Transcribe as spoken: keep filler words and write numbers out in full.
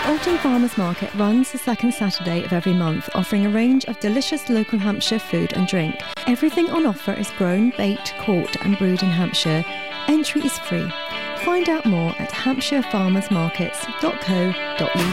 Alton Farmers Market runs the second Saturday of every month, offering a range of delicious local Hampshire food and drink. Everything on offer is grown, baked, caught and brewed in Hampshire. Entry is free. Find out more at hampshire farmers markets dot co dot uk.